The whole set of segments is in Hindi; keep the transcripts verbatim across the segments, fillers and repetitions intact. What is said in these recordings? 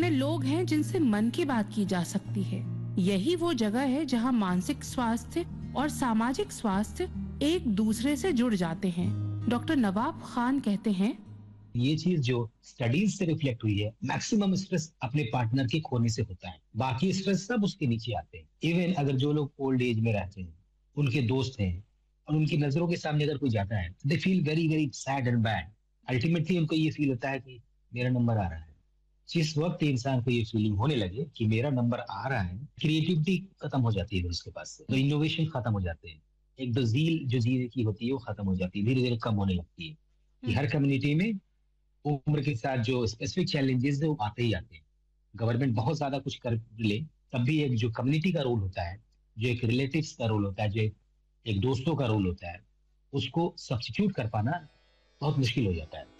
अपने लोग हैं जिनसे मन की बात की जा सकती है। यही वो जगह है जहां मानसिक स्वास्थ्य और सामाजिक स्वास्थ्य एक दूसरे से जुड़ जाते हैं। डॉक्टर नवाब खान कहते हैं, ये चीज जो स्टडीज से रिफ्लेक्ट हुई है, मैक्सिमम स्ट्रेस अपने पार्टनर के खोने से होता है, बाकी स्ट्रेस सब उसके नीचे आते हैं। इवन अगर जो लोग ओल्ड एज में रहते हैं, उनके दोस्त हैं और उनकी नजरों के सामने अगर कोई जाता है, they feel very very sad and bad. Ultimately उनको ये फील होता है कि मेरा नंबर आ रहा है। जिस वक्त इंसान को ये फीलिंग होने लगे कि मेरा नंबर आ रहा है, क्रिएटिविटी खत्म हो जाती है उसके पास से, तो इनोवेशन खत्म हो जाते हैं, एक दो जील जो जीने की होती है वो खत्म हो जाती है, धीरे धीरे कम होने लगती है। कि हर कम्युनिटी में उम्र के साथ जो स्पेसिफिक चैलेंजेस है वो आते ही आते हैं। गवर्नमेंट बहुत ज्यादा कुछ कर ले, तब भी एक जो कम्युनिटी का रोल होता है, जो एक रिलेटिव्स का रोल होता है, जो एक, एक दोस्तों का रोल होता है, उसको सब्स्टिट्यूट कर पाना बहुत मुश्किल हो जाता है।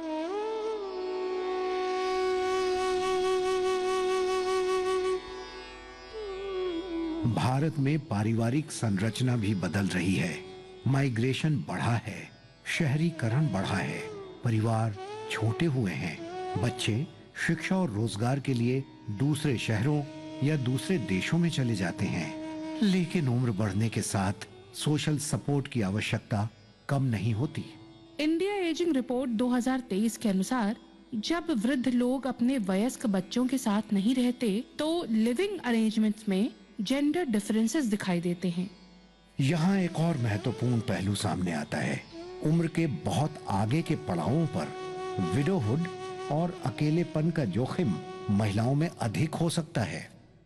भारत में पारिवारिक संरचना भी बदल रही है। माइग्रेशन बढ़ा है, शहरीकरण बढ़ा है, परिवार छोटे हुए हैं, बच्चे शिक्षा और रोजगार के लिए दूसरे शहरों या दूसरे देशों में चले जाते हैं। लेकिन उम्र बढ़ने के साथ सोशल सपोर्ट की आवश्यकता कम नहीं होती। इंडिया एजिंग रिपोर्ट दो हज़ार तेईस के अनुसार जब वृद्ध लोग अपने वयस्क बच्चों के साथ नहीं रहते, तो लिविंग अरेंजमेंट्स में जेंडर डिफरेंसेस दिखाई देते हैं। यहाँ एक और महत्वपूर्ण पहलू सामने आता है। उम्र के बहुत आगे के पड़ावों पर विडोहुड और अकेलेपन का जोखिम महिलाओं में अधिक हो सकता है।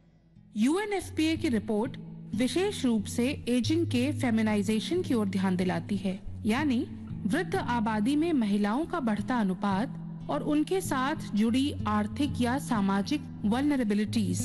You N F P A की रिपोर्ट विशेष रूप से एजिंग के फेमिनाइजेशन की ओर ध्यान दिलाती है, यानी वृद्ध आबादी में महिलाओं का बढ़ता अनुपात और उनके साथ जुड़ी आर्थिक या सामाजिक वल्नरेबिलिटीज।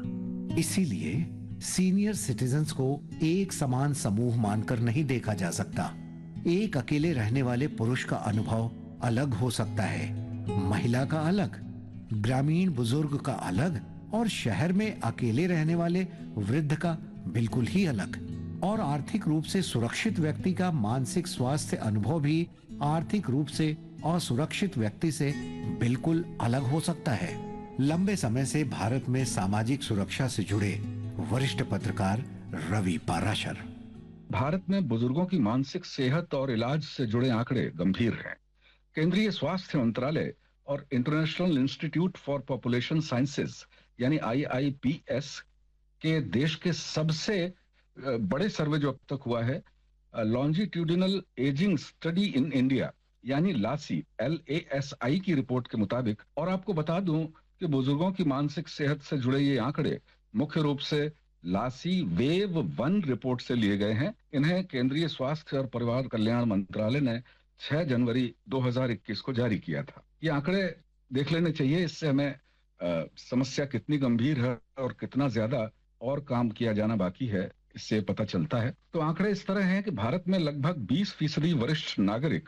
इसीलिए सीनियर सिटीजन्स को एक समान समूह मानकर नहीं देखा जा सकता। एक अकेले रहने वाले पुरुष का अनुभव अलग हो सकता है, महिला का अलग, ग्रामीण बुजुर्ग का अलग और शहर में अकेले रहने वाले वृद्ध का बिल्कुल ही अलग। और आर्थिक रूप से सुरक्षित व्यक्ति का मानसिक स्वास्थ्य अनुभव भी आर्थिक रूप से असुरक्षित व्यक्ति से बिल्कुल अलग हो सकता है। लंबे समय से भारत में सामाजिक सुरक्षा से जुड़े वरिष्ठ पत्रकार रवि पाराशर। भारत में बुजुर्गों की मानसिक सेहत और इलाज से जुड़े आंकड़े गंभीर हैं। केंद्रीय स्वास्थ्य मंत्रालय और international institute for population sciences यानी आई आई पी एस के देश के सबसे बड़े सर्वे जो अब तक हुआ है, longitudinal ageing study in India यानी लासी एल ए एस आई की रिपोर्ट के मुताबिक, और आपको बता दूं कि बुजुर्गों की मानसिक सेहत से जुड़े ये आंकड़े मुख्य रूप से लासी वेव वन रिपोर्ट से लिए गए हैं। इन्हें केंद्रीय स्वास्थ्य और परिवार कल्याण मंत्रालय ने छह जनवरी दो हज़ार इक्कीस को जारी किया था। ये आंकड़े देख लेने चाहिए, इससे हमें आ, समस्या कितनी गंभीर है और कितना ज्यादा और काम किया जाना बाकी है, इससे पता चलता है। तो आंकड़े इस तरह हैं कि भारत में लगभग बीस फीसदी वरिष्ठ नागरिक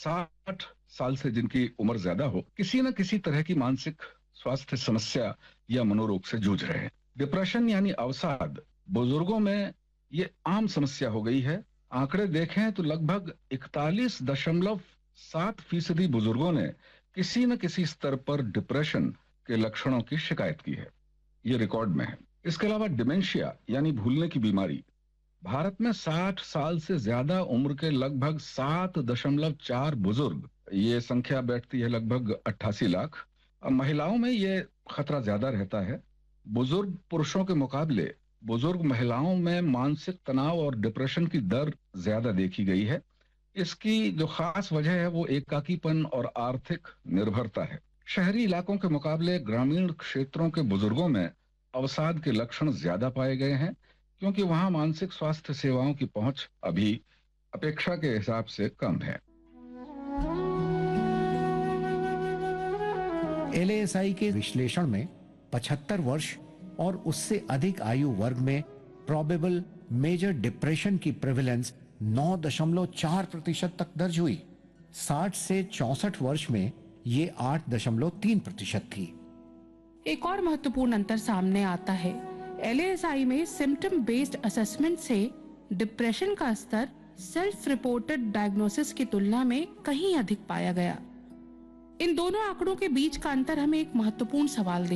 साठ साल से जिनकी उम्र ज्यादा हो, किसी न किसी तरह की मानसिक स्वास्थ्य समस्या या मनोरोग से जूझ रहे हैं। डिप्रेशन यानी अवसाद बुजुर्गों में ये आम समस्या हो गई है। आंकड़े देखें तो लगभग इकतालीस दशमलव सात फीसदी बुजुर्गों ने किसी न किसी स्तर पर डिप्रेशन के लक्षणों की शिकायत की है। ये रिकॉर्ड में है। इसके अलावा डिमेंशिया यानी भूलने की बीमारी, भारत में साठ साल से ज्यादा उम्र के लगभग सात दशमलव चार बुजुर्ग, ये संख्या बैठती है लगभग अट्ठासी लाख। महिलाओं में ये खतरा ज्यादा रहता है। बुजुर्ग पुरुषों के मुकाबले बुजुर्ग महिलाओं में मानसिक तनाव और डिप्रेशन की दर ज्यादा देखी गई है। इसकी जो खास वजह है वो एकाकीपन और आर्थिक निर्भरता है। शहरी इलाकों के मुकाबले ग्रामीण क्षेत्रों के बुजुर्गों में अवसाद के लक्षण ज्यादा पाए गए हैं, क्योंकि वहां मानसिक स्वास्थ्य सेवाओं की पहुंच अभी अपेक्षा के हिसाब से कम है। एल ए एस आई के विश्लेषण में पचहत्तर वर्ष और उससे अधिक आयु वर्ग में प्रोबेबल मेजर डिप्रेशन की प्रेवलेंस नौ दशमलव चार प्रतिशत तक दर्ज हुई। साठ से चौसठ वर्ष में ये आठ दशमलव तीन प्रतिशत थी। एक और महत्वपूर्ण अंतर सामने आता है। एल ए एस आई में सिम्टम बेस्ड असेसमेंट से डिप्रेशन का स्तर सेल्फ रिपोर्टेड डायग्नोसिस की तुलना में कहीं अधिक पाया गया। इन दोनों आंकड़ों के बीच का अंतर हमें एक महत्वपूर्ण सवाल